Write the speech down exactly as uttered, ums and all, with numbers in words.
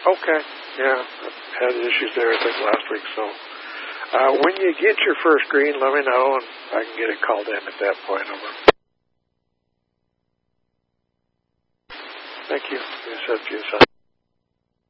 Okay. Yeah, I had issues there, I think, last week. So uh, when you get your first green, let me know, and I can get it called in at that point. Over. Thank you. Yes, that's